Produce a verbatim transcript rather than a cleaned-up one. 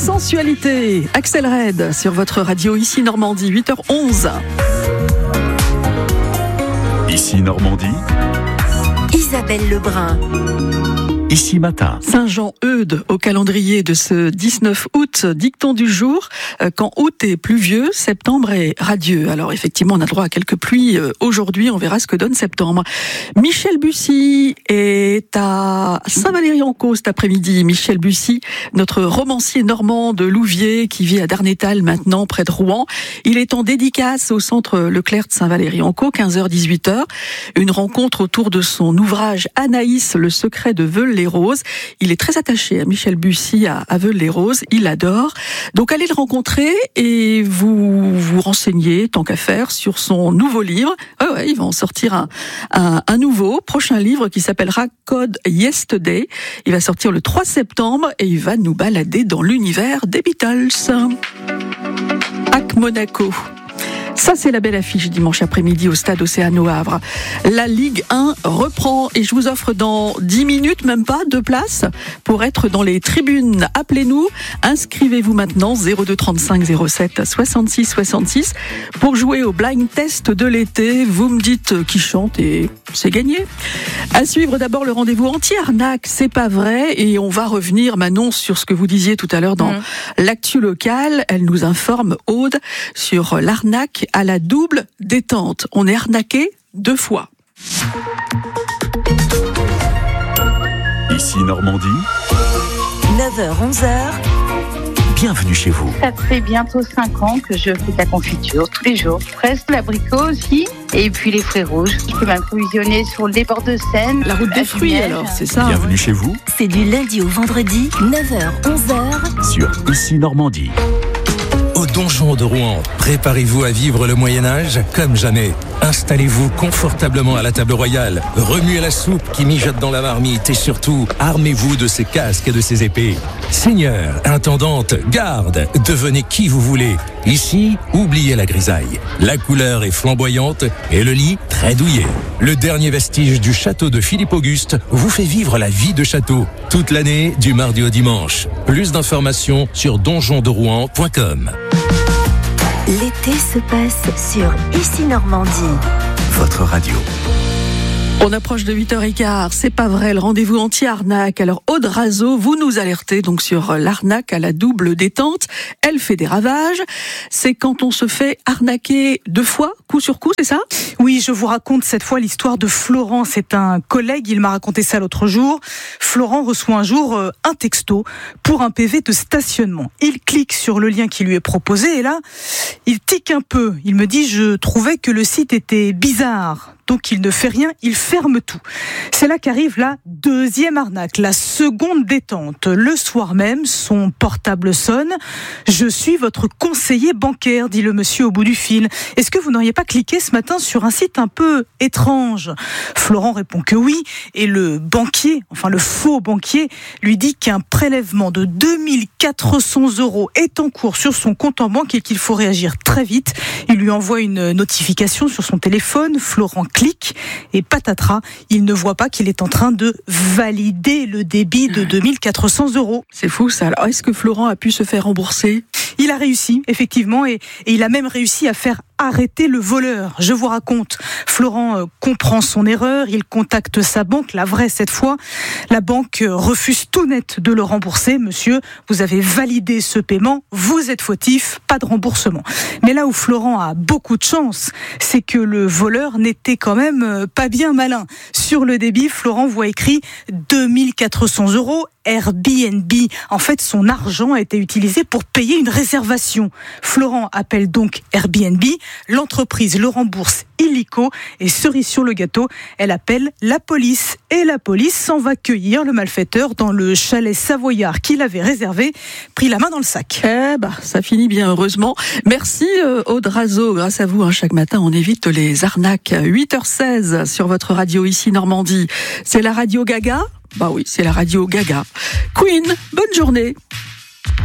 Sensualité, Axel Red sur votre radio ici Normandie, huit heures onze. Ici Normandie, Isabelle Lebrun. Ici Matin. Saint-Jean-Eudes au calendrier de ce dix-neuf août, dicton du jour. Quand août est pluvieux, septembre est radieux. Alors effectivement, on a droit à quelques pluies aujourd'hui. On verra ce que donne septembre. Michel Bussy est à Saint-Valery-en-Caux cet après-midi. Michel Bussy, notre romancier normand de Louviers qui vit à Darnétal maintenant, près de Rouen. Il est en dédicace au centre Leclerc de Saint-Valery-en-Caux, quinze heures dix-huit heures. Une rencontre autour de son ouvrage Anaïs, le secret de Veules-les-Roses. Il est très attaché à Michel Bussy, à, à Veules-les-Roses. Il adore. Donc allez le rencontrer et vous vous renseignez, tant qu'à faire, sur son nouveau livre. Ouais, ouais, il va en sortir un, un, un nouveau, prochain livre qui s'appellera Code Yesterday. Il va sortir le trois septembre et il va nous balader dans l'univers des Beatles. A C Monaco. Ça, c'est la belle affiche dimanche après-midi au stade Océano Havre. La Ligue un reprend et je vous offre dans dix minutes, même pas, deux places pour être dans les tribunes. Appelez-nous, inscrivez-vous maintenant, zéro deux trente-cinq zéro sept soixante-six soixante-six pour jouer au blind test de l'été. Vous me dites qui chante et c'est gagné. À suivre d'abord le rendez-vous anti-arnaque, c'est pas vrai. Et on va revenir, Manon, sur ce que vous disiez tout à l'heure dans mmh. l'actu locale. Elle nous informe, Aude, sur l'arnaque à la double détente. On est arnaqué deux fois. Ici Normandie, neuf heures onze heures. Bienvenue chez vous. Ça fait bientôt cinq ans que je fais de la confiture tous les jours. Presque l'abricot aussi. Et puis les fruits rouges. Je peux m'approvisionner sur les bords de Seine. La route des fruits Jumelle. alors, c'est ça. Bienvenue ouais. chez vous. C'est du lundi au vendredi, neuf heures onze heures. Sur Ici Normandie. Au donjon de Rouen, préparez-vous à vivre le Moyen-Âge comme jamais. Installez-vous confortablement à la table royale, remuez la soupe qui mijote dans la marmite et surtout, armez-vous de ces casques et de ces épées. Seigneur, intendante, garde, devenez qui vous voulez. Ici, oubliez la grisaille. La couleur est flamboyante et le lit très douillet. Le dernier vestige du château de Philippe Auguste vous fait vivre la vie de château. Toute l'année, du mardi au dimanche. Plus d'informations sur donjon de rouen point com. L'été se passe sur Ici Normandie. Votre radio. On approche de huit heures quinze, c'est pas vrai, le rendez-vous anti-arnaque. Alors Aude Razo, vous nous alertez donc sur l'arnaque à la double détente. Elle fait des ravages. C'est quand on se fait arnaquer deux fois, coup sur coup, c'est ça ? Oui, je vous raconte cette fois l'histoire de Florent. C'est un collègue, il m'a raconté ça l'autre jour. Florent reçoit un jour euh, un texto pour un P V de stationnement. Il clique sur le lien qui lui est proposé et là, il tique un peu. Il me dit, je trouvais que le site était bizarre. Donc il ne fait rien, il ferme tout. C'est là qu'arrive la deuxième arnaque, la seconde détente. Le soir même, son portable sonne. Je suis votre conseiller bancaire, dit le monsieur au bout du fil. Est-ce que vous n'auriez pas cliqué ce matin sur un site un peu étrange ? Florent répond que oui, et le banquier, enfin le faux banquier, lui dit qu'un prélèvement de deux mille quatre cents euros est en cours sur son compte en banque et qu'il faut réagir très vite. Il lui envoie une notification sur son téléphone. Florent clique et patatras, il ne voit pas qu'il est en train de valider le débit de deux mille quatre cents euros. C'est fou ça. Alors est-ce que Florent a pu se faire rembourser ? Il a réussi, effectivement, et, et il a même réussi à faire arrêter le voleur. Je vous raconte, Florent euh, comprend son erreur, il contacte sa banque, la vraie cette fois. La banque euh, refuse tout net de le rembourser. Monsieur, vous avez validé ce paiement, vous êtes fautif, pas de remboursement. Mais là où Florent a beaucoup de chance, c'est que le voleur n'était quand même euh, pas bien malin. Sur le débit, Florent voit écrit deux mille quatre cents euros, Airbnb. En fait, son argent a été utilisé pour payer une réservation. Florent appelle donc Airbnb. L'entreprise le rembourse illico et cerise sur le gâteau, elle appelle la police. Et la police s'en va cueillir le malfaiteur dans le chalet savoyard qu'il avait réservé, pris la main dans le sac. Eh bah, ça finit bien, heureusement. Merci euh, Aude Razo. Grâce à vous, hein, chaque matin, on évite les arnaques. huit heures seize sur votre radio ici Normandie. C'est la radio Gaga ? Bah oui, c'est la radio Gaga. Queen, bonne journée.